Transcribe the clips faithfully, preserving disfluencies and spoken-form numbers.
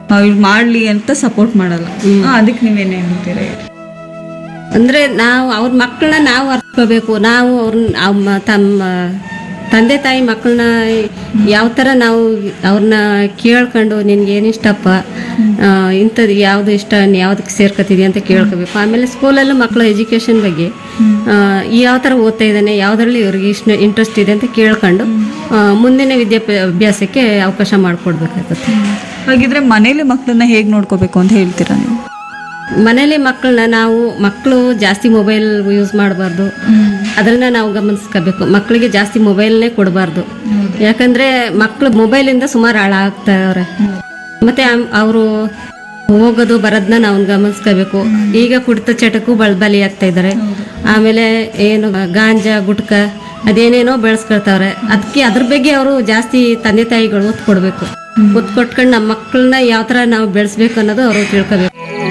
ಇವ್ರು ಮಾಡ್ಲಿ ಅಂತ ಸಪೋರ್ಟ್ ಮಾಡಲ್ಲ. ಅದಕ್ಕೆ ನೀವೇನು ಹೇಳ್ತೀರಾ? ಅಂದ್ರೆ ನಾವು ಅವ್ರ ಮಕ್ಕಳನ್ನ ನಾವು ಅರ್ಸ್ಕೋಬೇಕು. ನಾವು ಅವ್ರನ್ನ ತಮ್ಮ ತಂದೆ ತಾಯಿ ಮಕ್ಕಳನ್ನ ಯಾವ ಥರ ನಾವು ಅವ್ರನ್ನ ಕೇಳ್ಕೊಂಡು ನಿನ್ಗೆ ಏನು ಇಷ್ಟಪ್ಪ, ಇಂಥದ್ದು ಯಾವುದು ಇಷ್ಟ, ಯಾವುದಕ್ಕೆ ಸೇರ್ಕೊತಿದ್ವಿ ಅಂತ ಕೇಳ್ಕೋಬೇಕು. ಆಮೇಲೆ ಸ್ಕೂಲಲ್ಲೂ ಮಕ್ಕಳ ಎಜುಕೇಷನ್ ಬಗ್ಗೆ ಯಾವ ಥರ ಓದ್ತಾ ಇದ್ದಾನೆ, ಯಾವುದರಲ್ಲಿ ಇವ್ರಿಗೆ ಇಷ್ಟ ಇಂಟ್ರೆಸ್ಟ್ ಇದೆ ಅಂತ ಕೇಳ್ಕೊಂಡು ಮುಂದಿನ ವಿದ್ಯಾಭ್ಯಾಸಕ್ಕೆ ಅವಕಾಶ ಮಾಡಿಕೊಡ್ಬೇಕಾಗುತ್ತೆ. ಹಾಗಿದ್ರೆ ಮನೇಲಿ ಮಕ್ಕಳನ್ನ ಹೇಗೆ ನೋಡ್ಕೋಬೇಕು ಅಂತ ಹೇಳ್ತೀರಾ ನೀವು? ಮನೇಲಿ ಮಕ್ಕಳನ್ನ ನಾವು ಮಕ್ಕಳು ಜಾಸ್ತಿ ಮೊಬೈಲ್ ಯೂಸ್ ಮಾಡಬಾರ್ದು, ಅದನ್ನ ನಾವು ಗಮನಿಸ್ಕೋಬೇಕು. ಮಕ್ಕಳಿಗೆ ಜಾಸ್ತಿ ಮೊಬೈಲ್ನೇ ಕೊಡಬಾರ್ದು. ಯಾಕಂದ್ರೆ ಮಕ್ಕಳು ಮೊಬೈಲಿಂದ ಸುಮಾರು ಹಾಳಾಗ್ತಾವ್ರೆ. ಮತ್ತೆ ಅವರು ಹೋಗೋದು ಬರೋದನ್ನ ನಾವು ಗಮನಿಸ್ಕೋಬೇಕು. ಈಗ ಕುಡಿತ ಚಟಕ್ಕೂ ಬಲ್ ಬಲಿ ಆಗ್ತಾ ಇದ್ದಾರೆ. ಆಮೇಲೆ ಏನು ಗಾಂಜಾ ಗುಟ್ಕ ಅದೇನೇನೋ ಬೆಳೆಸ್ಕೊಳ್ತಾವ್ರೆ. ಅದಕ್ಕೆ ಅದ್ರ ಬಗ್ಗೆ ಅವರು ಜಾಸ್ತಿ ತಂದೆ ತಾಯಿಗಳು ಒತ್ತು ಕೊಡಬೇಕು. ಒತ್ತು ಕೊಟ್ಕೊಂಡು ನಮ್ಮ ಮಕ್ಕಳನ್ನ ಯಾವ ಥರ ನಾವು ಬೆಳೆಸ್ಬೇಕು ಅನ್ನೋದು ಅವರು ತಿಳ್ಕೋಬೇಕು.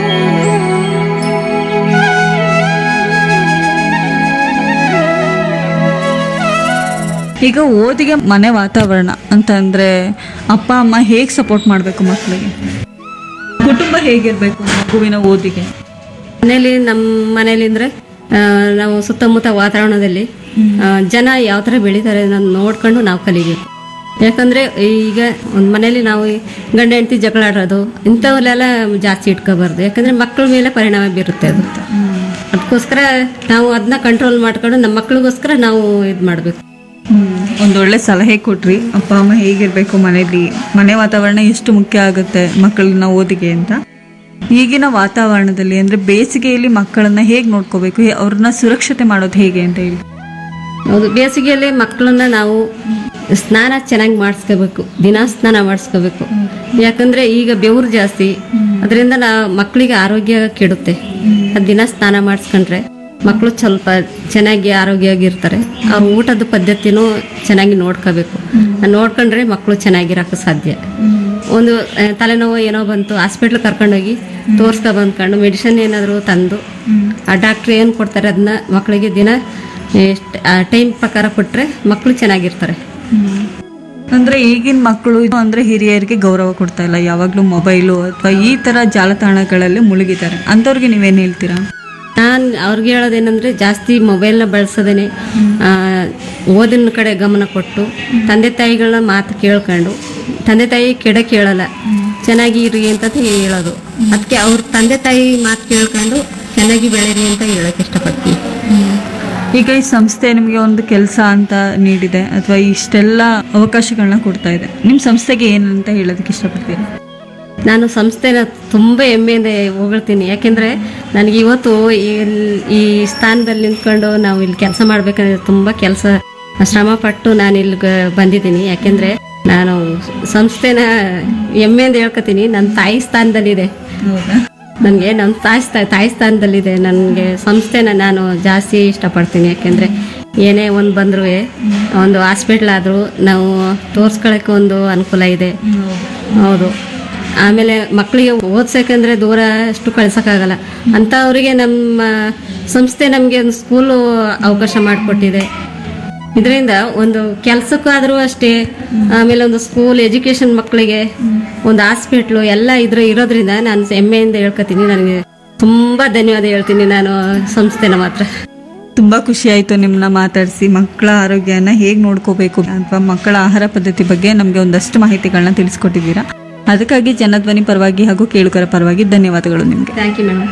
ಈಗ ಓದಿಗೆ ಮನೆ ವಾತಾವರಣ ಅಂತಂದ್ರೆ ಅಪ್ಪ ಅಮ್ಮ ಹೇಗೆ ಸಪೋರ್ಟ್ ಮಾಡಬೇಕು ಮಕ್ಕಳಿಗೆ? ಕುಟುಂಬ ಹೇಗಿರ್ಬೇಕು ಮಗುವಿನ ಓದಿಗೆ? ಮನೇಲಿ ನಮ್ಮ ಮನೇಲಿ ಅಂದ್ರೆ ನಾವು ಸುತ್ತಮುತ್ತ ವಾತಾವರಣದಲ್ಲಿ ಜನ ಯಾವ ಥರ ಬೆಳೀತಾರೆ ನಾನು ನೋಡ್ಕೊಂಡು ನಾವು ಕಲಿಬೇಕು. ಯಾಕಂದ್ರೆ ಈಗ ಒಂದು ಮನೇಲಿ ನಾವು ಗಂಡ ಹೆಂಡತಿ ಜಗಳ ಆಡೋದು ಇಂಥವಲ್ಲೆಲ್ಲ ಜಾಸ್ತಿ ಇಟ್ಕೋಬಾರ್ದು. ಯಾಕಂದ್ರೆ ಮಕ್ಕಳ ಮೇಲೆ ಪರಿಣಾಮ ಬೀರುತ್ತೆ ಅದು. ಅದಕ್ಕೋಸ್ಕರ ನಾವು ಅದನ್ನ ಕಂಟ್ರೋಲ್ ಮಾಡ್ಕೊಂಡು ನಮ್ಮ ಮಕ್ಕಳಿಗೋಸ್ಕರ ನಾವು ಇದು ಮಾಡಬೇಕು. ಒಂದೊಳ್ಳೆ ಸಲಹೆ ಕೊಟ್ರಿ. ಅಪ್ಪ ಅಮ್ಮ ಹೇಗಿರ್ಬೇಕು ಮನೇಲಿ, ಮನೆ ವಾತಾವರಣ ಎಷ್ಟು ಮುಖ್ಯ ಆಗುತ್ತೆ ಮಕ್ಕಳನ್ನ ಓದಿಗೆ ಅಂತ. ಈಗಿನ ವಾತಾವರಣದಲ್ಲಿ ಅಂದ್ರೆ ಬೇಸಿಗೆಯಲ್ಲಿ ಮಕ್ಕಳನ್ನ ಹೇಗೆ ನೋಡ್ಕೋಬೇಕು, ಅವ್ರನ್ನ ಸುರಕ್ಷತೆ ಮಾಡೋದು ಹೇಗೆ ಅಂತ ಹೇಳಿ? ಹೌದು, ಬೇಸಿಗೆಯಲ್ಲಿ ಮಕ್ಕಳನ್ನ ನಾವು ಸ್ನಾನ ಚೆನ್ನಾಗಿ ಮಾಡಿಸ್ಕೋಬೇಕು. ದಿನ ಸ್ನಾನ ಮಾಡಿಸ್ಕೋಬೇಕು. ಯಾಕಂದ್ರೆ ಈಗ ಬೆವರು ಜಾಸ್ತಿ, ಅದರಿಂದ ನಾ ಮಕ್ಕಳಿಗೆ ಆರೋಗ್ಯ ಕೆಡುತ್ತೆ. ಅದು ದಿನ ಸ್ನಾನ ಮಾಡಿಸ್ಕೊಂಡ್ರೆ ಮಕ್ಕಳು ಸ್ವಲ್ಪ ಚೆನ್ನಾಗಿ ಆರೋಗ್ಯವಾಗಿರ್ತಾರೆ. ಅವ್ರ ಊಟದ ಪದ್ಧತಿನೂ ಚೆನ್ನಾಗಿ ನೋಡ್ಕೋಬೇಕು. ನೋಡ್ಕೊಂಡ್ರೆ ಮಕ್ಕಳು ಚೆನ್ನಾಗಿರೋಕ್ಕೆ ಸಾಧ್ಯ. ಒಂದು ತಲೆನೋವು ಏನೋ ಬಂತು, ಹಾಸ್ಪಿಟ್ಲ್ ಕರ್ಕೊಂಡೋಗಿ ತೋರಿಸ್ಕೊ ಬಂದ್ಕೊಂಡು ಮೆಡಿಸಿನ್ ಏನಾದರೂ ತಂದು ಆ ಡಾಕ್ಟ್ರ್ ಏನು ಕೊಡ್ತಾರೆ ಅದನ್ನ ಮಕ್ಕಳಿಗೆ ದಿನ ಎಷ್ಟು ಟೈಮ್ ಪ್ರಕಾರ ಕೊಟ್ಟರೆ ಮಕ್ಕಳು ಚೆನ್ನಾಗಿರ್ತಾರೆ. ಅಂದ್ರೆ ಈಗಿನ ಮಕ್ಕಳು ಅಂದ್ರೆ ಹಿರಿಯರಿಗೆ ಗೌರವ ಕೊಡ್ತಾ ಇಲ್ಲ, ಯಾವಾಗಲೂ ಮೊಬೈಲು ಅಥವಾ ಈ ತರ ಜಾಲತಾಣಗಳಲ್ಲಿ ಮುಳುಗಿದ್ದಾರೆ. ಅಂಥವ್ರಿಗೆ ನೀವೇನು ಹೇಳ್ತೀರಾ? ನಾನು ಅವ್ರಿಗೆ ಹೇಳೋದೇನೆಂದರೆ ಜಾಸ್ತಿ ಮೊಬೈಲ್ನ ಬಳಸೋದೇನೆ, ಓದಿನ ಕಡೆ ಗಮನ ಕೊಟ್ಟು ತಂದೆ ತಾಯಿಗಳನ್ನ ಮಾತು ಕೇಳ್ಕೊಂಡು, ತಂದೆ ತಾಯಿ ಕೆಡ ಕೇಳಲ್ಲ ಚೆನ್ನಾಗಿ ಇರಿ ಅಂತ ಹೇಳೋದು. ಅದಕ್ಕೆ ಅವ್ರ ತಂದೆ ತಾಯಿ ಮಾತು ಕೇಳ್ಕೊಂಡು ಚೆನ್ನಾಗಿ ಬೆಳೀರಿ ಅಂತ ಹೇಳೋಕೆ ಇಷ್ಟಪಡ್ತೀನಿ. ಈಗ ಈ ಸಂಸ್ಥೆ ನಿಮಗೆ ಒಂದು ಕೆಲಸ ಅಂತ ನೀಡಿದೆ ಅಥವಾ ಇಷ್ಟೆಲ್ಲ ಅವಕಾಶಗಳನ್ನ ಕೊಡ್ತಾ ಇದೆ, ನಿಮ್ಮ ಸಂಸ್ಥೆಗೆ ಏನಂತ ಹೇಳೋದಕ್ಕೆ ಇಷ್ಟಪಡ್ತೀರಾ? ನಾನು ಸಂಸ್ಥೆನ ತುಂಬ ಹೆಮ್ಮೆಯಿಂದ ಹೊಗಳ್ತೀನಿ. ಯಾಕೆಂದರೆ ನನಗೆ ಇವತ್ತು ಈ ಸ್ಥಾನದಲ್ಲಿ ನಿಂತ್ಕೊಂಡು ನಾವು ಇಲ್ಲಿ ಕೆಲಸ ಮಾಡಬೇಕಂದ್ರೆ ತುಂಬ ಕೆಲಸ ಶ್ರಮಪಟ್ಟು ನಾನು ಇಲ್ಲಿಗೆ ಬಂದಿದ್ದೀನಿ. ಯಾಕೆಂದರೆ ನಾನು ಸಂಸ್ಥೆನ ಹೆಮ್ಮೆಯಿಂದ ಹೇಳ್ಕೊತೀನಿ. ನನ್ನ ತಾಯಿ ಸ್ಥಾನದಲ್ಲಿದೆ, ನನಗೆ ನಮ್ಮ ತಾಯಿ ತಾಯಿ ಸ್ಥಾನದಲ್ಲಿದೆ. ನನಗೆ ಸಂಸ್ಥೆನ ನಾನು ಜಾಸ್ತಿ ಇಷ್ಟಪಡ್ತೀನಿ. ಯಾಕೆಂದರೆ ಏನೇ ಒಂದು ಬಂದರೂ ಒಂದು ಹಾಸ್ಪಿಟ್ಲ್ ಆದರೂ ನಾವು ತೋರಿಸ್ಕೊಳ್ಳೋಕ್ಕೆ ಒಂದು ಅನುಕೂಲ ಇದೆ. ಹೌದು. ಆಮೇಲೆ ಮಕ್ಕಳಿಗೆ ಓದ್ಸೋಕ್ಕಂದ್ರೆ ದೂರ ಅಷ್ಟು ಕಳ್ಸೋಕ್ಕಾಗಲ್ಲ. ಅಂಥವರಿಗೆ ನಮ್ಮ ಸಂಸ್ಥೆ ನಮಗೆ ಒಂದು ಸ್ಕೂಲು ಅವಕಾಶ ಮಾಡಿಕೊಟ್ಟಿದೆ. ಇದರಿಂದ ಒಂದು ಕೆಲಸಕ್ಕಾದರೂ ಅಷ್ಟೇ, ಆಮೇಲೆ ಒಂದು ಸ್ಕೂಲ್ ಎಜುಕೇಷನ್ ಮಕ್ಕಳಿಗೆ ಒಂದು ಹಾಸ್ಪಿಟ್ಲು ಎಲ್ಲ ಇದ್ರ ಇರೋದ್ರಿಂದ ನಾನು ಹೆಮ್ಮೆಯಿಂದ ಹೇಳ್ಕೊತೀನಿ. ನನಗೆ ತುಂಬ ಧನ್ಯವಾದ ಹೇಳ್ತೀನಿ ನಾನು ಸಂಸ್ಥೆನ ಮಾತ್ರ. ತುಂಬ ಖುಷಿ ಆಯಿತು ನಿಮ್ಮನ್ನ ಮಾತಾಡಿಸಿ. ಮಕ್ಕಳ ಆರೋಗ್ಯನ ಹೇಗೆ ನೋಡ್ಕೋಬೇಕು ಅಥವಾ ಮಕ್ಕಳ ಆಹಾರ ಪದ್ಧತಿ ಬಗ್ಗೆ ನಮಗೆ ಒಂದಷ್ಟು ಮಾಹಿತಿಗಳನ್ನ ತಿಳಿಸ್ಕೊಟ್ಟಿದ್ದೀರಾ. ಅದಕ್ಕಾಗಿ ಜನಧ್ವನಿ ಪರವಾಗಿ ಹಾಗೂ ಕೇಳುಗರ ಪರವಾಗಿ ಧನ್ಯವಾದಗಳು ನಿಮಗೆ. Thank you madam.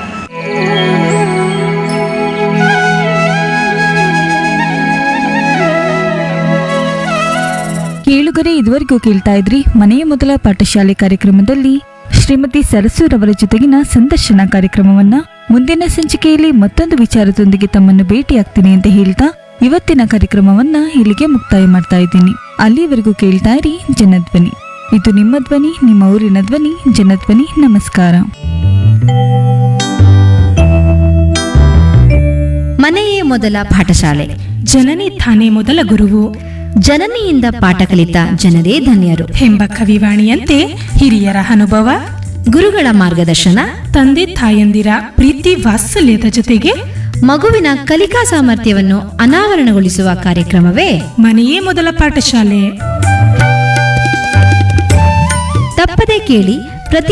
ಕೇಳುಗರೆ, ಇದುವರೆಗೂ ಕೇಳ್ತಾ ಇದ್ರಿ ಮನೆಯ ಮೊದಲ ಪಾಠಶಾಲೆ ಕಾರ್ಯಕ್ರಮದಲ್ಲಿ ಶ್ರೀಮತಿ ಸರಸೂರವರ ಜೊತೆಗಿನ ಸಂದರ್ಶನ ಕಾರ್ಯಕ್ರಮವನ್ನ. ಮುಂದಿನ ಸಂಚಿಕೆಯಲ್ಲಿ ಮತ್ತೊಂದು ವಿಚಾರದೊಂದಿಗೆ ತಮ್ಮನ್ನು ಭೇಟಿಯಾಗ್ತೀನಿ ಅಂತ ಹೇಳ್ತಾ ಇವತ್ತಿನ ಕಾರ್ಯಕ್ರಮವನ್ನ ಇಲ್ಲಿಗೆ ಮುಕ್ತಾಯ ಮಾಡ್ತಾ ಇದ್ದೀನಿ. ಅಲ್ಲಿವರೆಗೂ ಕೇಳ್ತಾ ಇರಿ ಜನಧ್ವನಿ. ಇದು ನಿಮ್ಮ ಧ್ವನಿ, ನಿಮ್ಮ ಊರಿನ ಧ್ವನಿ, ಜನಧ್ವನಿ. ನಮಸ್ಕಾರ. ಮನೆಯೇ ಮೊದಲ ಪಾಠಶಾಲೆ, ಜನನಿ ತಾನೇ ಮೊದಲ ಗುರುವು, ಜನನಿಯಿಂದ ಪಾಠ ಕಲಿತ ಜನರೇ ಧನ್ಯರು ಎಂಬ ಕವಿವಾಣಿಯಂತೆ ಹಿರಿಯರ ಅನುಭವ, ಗುರುಗಳ ಮಾರ್ಗದರ್ಶನ, ತಂದೆ ತಾಯಂದಿರ ಪ್ರೀತಿ ವಾತ್ಸಲ್ಯದ ಜೊತೆಗೆ ಮಗುವಿನ ಕಲಿಕಾ ಸಾಮರ್ಥ್ಯವನ್ನು ಅನಾವರಣಗೊಳಿಸುವ ಕಾರ್ಯಕ್ರಮವೇ ಮನೆಯೇ ಮೊದಲ ಪಾಠಶಾಲೆ. ತಪ್ಪದೇ ಕೇಳಿ